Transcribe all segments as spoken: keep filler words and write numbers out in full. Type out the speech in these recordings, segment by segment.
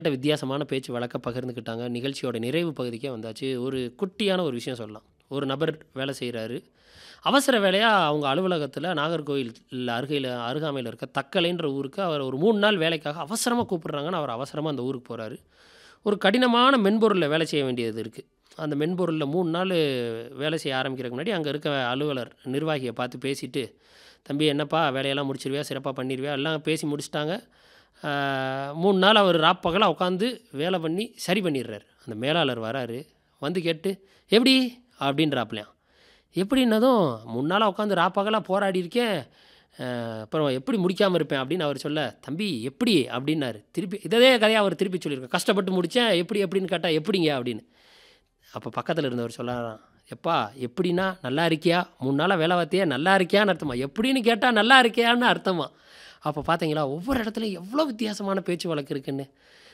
வித்தியாசமான பேச்சு வழக்க பகிர்ந்துக்கிட்டாங்க. நிகழ்ச்சியோட நிறைவு பகுதிக்கே வந்தாச்சு. ஒரு குட்டியான ஒரு விஷயம் சொல்லலாம். ஒரு நபர் வேலை செய்றாரு. அவசர வேலையா அவங்க அலுவலகத்தில நாகர்கோவில் அருகையில அருகாமையில இருக்க தக்கலைன்ற ஊருக்கு அவர் ஒரு மூணு நாள் வேலைக்காக அவசரமா கூப்பிடுறாங்கன்னு, அவர் அவசரமா அந்த ஊருக்கு போறாரு. ஒரு கடினமான மென்பொருள்ல வேலை செய்ய வேண்டியது இருக்கு. அந்த மென்பொருள்ல மூணு நாளு வேலை செய்ய ஆரம்பிக்கிறதுக்கு முன்னாடி, அங்க இருக்க அலுவலர் நிர்வாகிய பார்த்து பேசிட்டு, "தம்பி என்னப்பா வேலையெல்லாம் முடிச்சிருவியா? சிறப்பா பண்ணிருவியா?" எல்லாம் பேசி முடிச்சுட்டாங்க. ஆ மூணு நாள் அவர் ராப்பகலா உட்காந்து வேலை பண்ணி சரி பண்ணிடுறாரு. அந்த மேலாளர் வராரு. வந்து கேட்டு, "எப்படி?" அப்படின்றாப்புலயாம். எப்படின்னதும், "மூணு நாளா உட்காந்து ராப்பகலா போராடி இருக்கேன். அ அப்புறம் எப்படி முடிக்காம இருப்பேன்?" அப்படின்னு அவர் சொல்ல, "தம்பி எப்படி?" அப்படின்னாரு. திருப்பி இதே கதைய அவர் திருப்பி சொல்லியிருக்கார். "கஷ்டப்பட்டு முடிச்சேன். எப்படி எப்படின்னு கேட்டா, எப்படிங்க?" அப்படின்னு. அப்ப பக்கத்தில இருந்தவர் சொல்றாராம், "எப்பா எப்படின்னா, நல்லா இருக்கியா? மூணு நாளா வேலை பார்த்தியே, நல்லா இருக்கியான்னு அர்த்தமா. எப்படின்னு கேட்டா நல்லா இருக்கியான்னு அர்த்தமா." அப்ப பார்த்தீங்களா, ஒவ்வொரு இடத்துலயும் எவ்வளோ வித்தியாசமான பேச்சு வழக்கு இருக்குன்னு.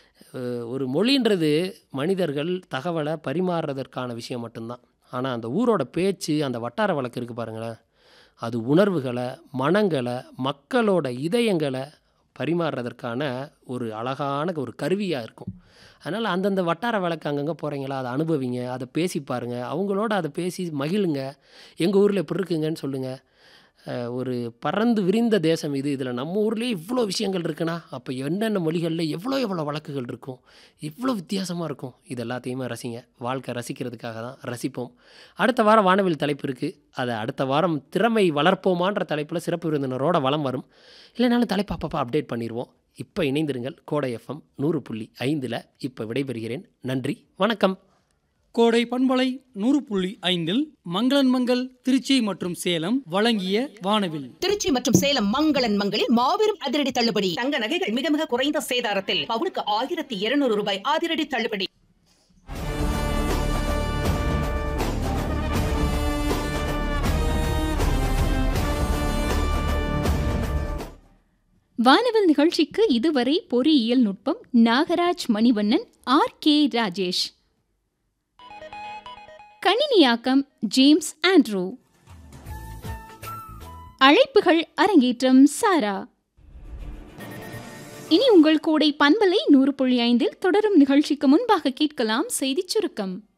அ ஒரு மொழின்றது மனிதர்கள் தகவல பரிமாறுறதற்கான விஷயம் மட்டும் தான். ஆனா, அந்த ஊரோட பேச்சு, அந்த வட்டார வழக்கு இருக்கு பாருங்களேன், அது உணர்வுகள, மனங்கள, மக்களோட இதயங்கள பரிமாறுறதற்கான ஒரு அழகான ஒரு கருவியா இருக்கும். அதனால அந்தந்த வட்டார வழக்கு அங்கங்க போறீங்களா, அத அனுபவிங்க. அத பேசி பாருங்க. அவங்களோட அத பேசி மகிழுங்க. எங்க ஊர்ல இப்படி இருக்குங்கன்னு சொல்லுங்க. அ ஒரு பரந்து விரிந்த தேசம் இது. இதில நம்ம ஊர்லயே இவ்வளோ விஷயங்கள் இருக்குன்னா, அப்ப என்னென்ன மொழிகள்ல எவ்வளோ எவ்வளோ வழக்குகள் இருக்கும். இவ்வளோ வித்தியாசமா இருக்கும். இது எல்லாத்தையுமே ரசிங்க. வாழ்க்கை ரசிக்கிறதுக்காக தான். ரசிப்போம். அடுத்த வாரம் வானவில் தலைப்பு இருக்கு. அத அடுத்த வாரம் திறமை வளர்ப்போமான்ற தலைப்புல சிறப்பு விருந்தினரோட வலம் வரும். இல்லைனாலும் தலைப்பு அப்பப்ப அப்டேட் பண்ணிருவோம். இப்ப இணைந்திருங்கள். கோடை எஃப்எம் நூறு புள்ளி ஐந்துல இப்ப விடைபெறுகிறேன். நன்றி, வணக்கம். கோடை பண்பலை நூறு புள்ளி ஐந்தில் மங்களன் மங்கள் திருச்சி மற்றும் சேலம் வழங்கிய வானவில். திருச்சி மற்றும் சேலம் மங்களன் மங்களில் மாபெரும் அதிரடி தள்ளுபடி. தங்க நகைகள் மிக மிக குறைந்த சேதாரத்தில் பவுனுக்கு ஆயிரத்தி இருநூறு ரூபாய் அதிரடி தள்ளுபடி. வானவில் நிகழ்ச்சிக்கு இதுவரை பொறியியல் நுட்பம் Nagaraj Manivannan, R K Rajesh, கணினியாக்கம் James Andrew, அழைப்புகள் அரங்கேற்றம் சாரா. இனி உங்கள் கோடை பண்பலை நூறு புள்ளி ஐந்தில் தொடரும் நிகழ்ச்சிக்கு முன்பாக கேட்கலாம் செய்திச் சுருக்கம்.